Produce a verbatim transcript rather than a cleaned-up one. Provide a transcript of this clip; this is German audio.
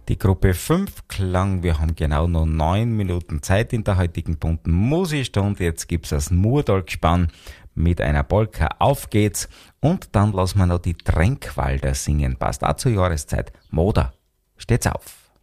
Die Gruppe fünf klang, wir haben genau noch neun Minuten Zeit in der heutigen bunten Musikstunde. Jetzt gibt's das Murdal-Gespann mit einer Polka. Auf geht's. Und dann lassen wir noch die Tränkwalder singen. Passt auch zur Jahreszeit. Moda, steht's auf.